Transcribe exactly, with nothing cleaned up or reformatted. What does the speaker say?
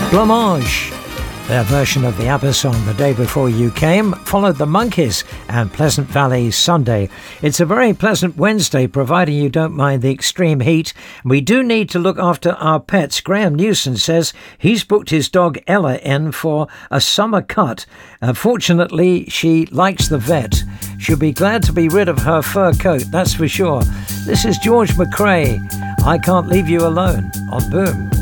Blamage. Their version of the ABBA song The Day Before You Came followed the Monkees and Pleasant Valley Sunday. It's a very pleasant Wednesday, providing you don't mind the extreme heat. We do need to look after our pets. Graham Newson says he's booked his dog Ella in for a summer cut. Unfortunately, she likes the vet. She'll be glad to be rid of her fur coat, that's for sure. This is George McRae. I Can't Leave You Alone on Boom.